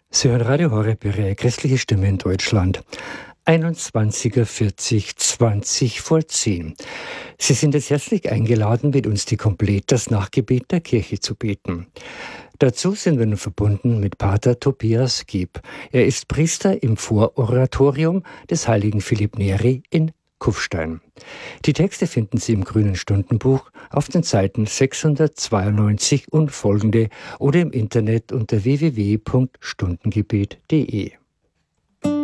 Sie hören Radio Horeb, Ihre christliche Stimme in Deutschland. 21:40, 20 vor 10. Sie sind jetzt herzlich eingeladen, mit uns die Komplett das Nachgebet der Kirche zu beten. Dazu sind wir nun verbunden mit Pater Tobias Gieb. Er ist Priester im Vororatorium des heiligen Philipp Neri in Kufstein. Die Texte finden Sie im Grünen Stundenbuch auf den Seiten 692 und folgende oder im Internet unter www.stundengebet.de.